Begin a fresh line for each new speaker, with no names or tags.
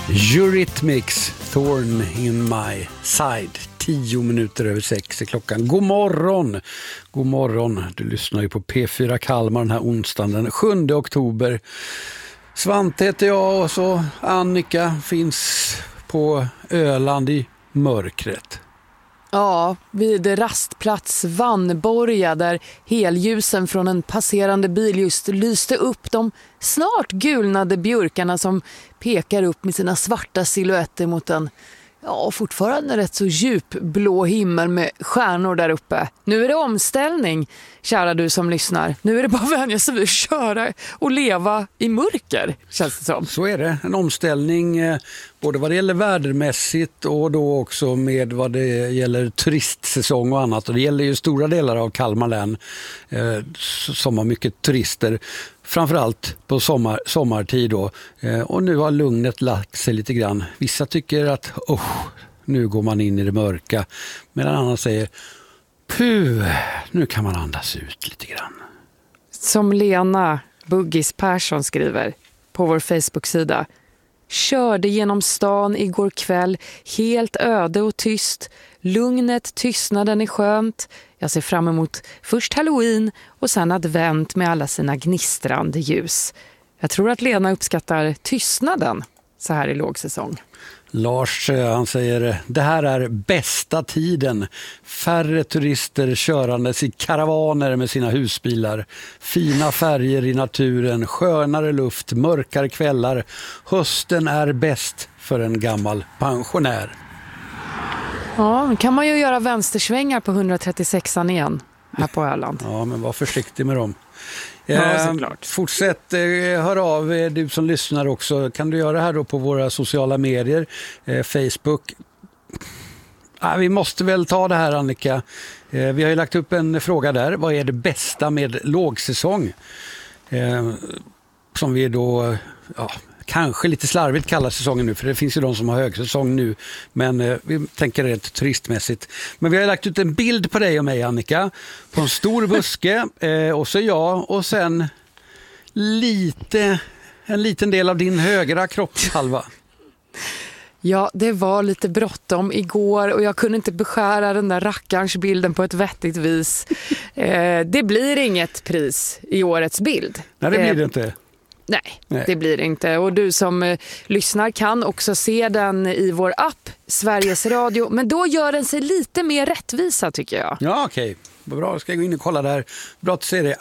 Eurythmics, Thorn in my side. 6:10 är klockan. God morgon! God morgon. Du lyssnar ju på P4 Kalmar den här onsdagen den 7 oktober. Svante heter jag och så Annika finns på Öland i mörkret.
Ja, vid rastplats Vannborga där helljusen från en passerande bil just lyste upp de snart gulnade björkarna som pekar upp med sina svarta silhuetter mot en fortfarande rätt så djup blå himmel med stjärnor där uppe. Nu är det omställning, kära du som lyssnar. Nu är det bara vänja sig vid att köra och leva i mörker, känns det som.
Så är det, en omställning både vad det gäller vädermässigt och då också med vad det gäller turistsäsong och annat. Och det gäller ju stora delar av Kalmar län som har mycket turister. Framförallt på sommartid då. Och nu har lugnet lagt sig lite grann. Vissa tycker att nu går man in i det mörka. Medan andra säger nu kan man andas ut lite grann.
Som Lena Buggis Persson skriver på vår Facebook-sida. Körde genom stan igår kväll, helt öde och tyst. Lugnet, tystnaden är skönt. Jag ser fram emot först Halloween och sen advent med alla sina gnistrande ljus. Jag tror att Lena uppskattar tystnaden så här i lågsäsong.
Lars, han säger, det här är bästa tiden. Färre turister körandes i karavaner med sina husbilar. Fina färger i naturen, skönare luft, mörkare kvällar. Hösten är bäst för en gammal pensionär.
Ja, kan man ju göra vänstersvängar på 136an igen här på Öland.
Ja, men var försiktig med dem.
Ja, såklart.
Fortsätt höra av du som lyssnar också. Kan du göra det här då på våra sociala medier, Facebook. Vi måste väl ta det här, Annika. Vi har ju lagt upp en fråga där. Vad är det bästa med lågsäsong? Som vi då kanske lite slarvigt kallar säsongen nu, för det finns ju de som har högsäsong nu, men vi tänker rent turistmässigt. Men vi har lagt ut en bild på dig och mig, Annika, på en stor buske och så jag och sen en liten del av din högra kroppshalva.
Ja, det var lite bråttom igår och jag kunde inte beskära den där rackarns bilden på ett vettigt vis. Det blir inget pris i årets bild.
Nej, det blir det inte.
Nej, det blir det inte. Och du som lyssnar kan också se den i vår app, Sveriges Radio. Men då gör den sig lite mer rättvisa, tycker jag.
Ja, okej. Bra, ska jag gå in och kolla där. Bra att se det.